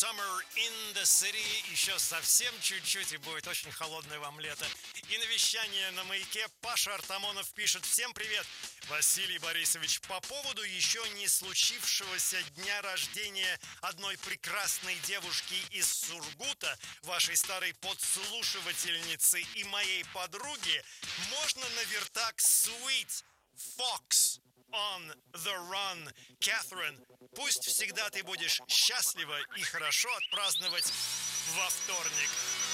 Summer in the City. Еще совсем чуть-чуть и будет очень холодное вам лето. И на вещание на Маяке Паша Артамонов пишет: всем привет, Василий Борисович. По поводу еще не случившегося дня рождения одной прекрасной девушки из Сургута, вашей старой подслушивательницы и моей подруги, можно на вертак Sweet Fox on the Run, Catherine. Пусть всегда ты будешь счастлива и хорошо отпраздновать во вторник.